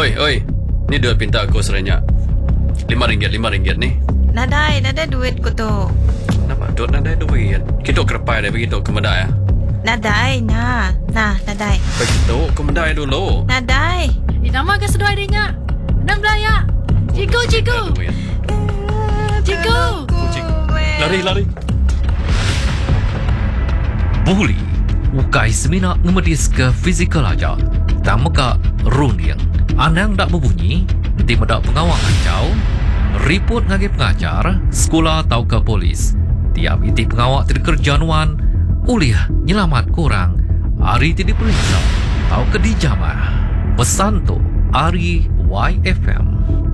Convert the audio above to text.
Oi. Ni duit pinta aku serenyak. RM5 ni. Nadai duit ko tu. Kenapa? Duk nadai duit. Kita kerepai dia begitu ke medai ya. Nadai, nadai. Begitu ke medai dulu. Nadai. Nama ke sedoi dia. Nang belaya. Ciku. Lari. Buli ukai semina ngemedis ke fizikal aja. Tamaka runyang. Anang dak berbunyi di medak pengawal kacau. Report ngagi pengajar sekolah atau ke polis. Tiap iti pengawal terkerjanuan uliah nyelamat kurang. Hari ti diperiksa atau ke dijamah. Pesan tu Ari YFM.